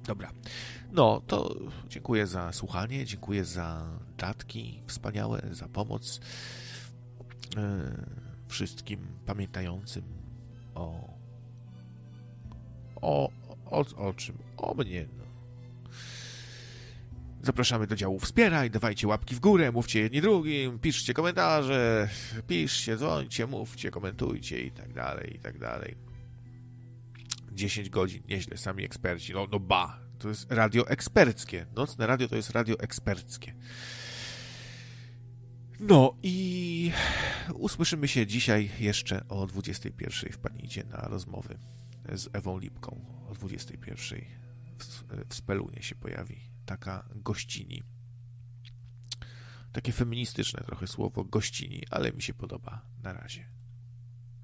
Dobra. No, to dziękuję za słuchanie, dziękuję za czatki wspaniałe, za pomoc wszystkim pamiętającym o czym? O mnie. No. Zapraszamy do działu Wspieraj, dawajcie łapki w górę, mówcie jedni drugim, piszcie komentarze, piszcie, dzwońcie, mówcie, komentujcie i tak dalej, i tak dalej. 10 godzin, nieźle, sami eksperci. No to jest radio eksperckie. Nocne radio to jest radio eksperckie. No i usłyszymy się dzisiaj jeszcze o 21:00. Wpadnijcie na rozmowy z Ewą Lipką. O 21:00 w Spelunie się pojawi taka gościni. Takie feministyczne trochę słowo gościni, ale mi się podoba. Na razie.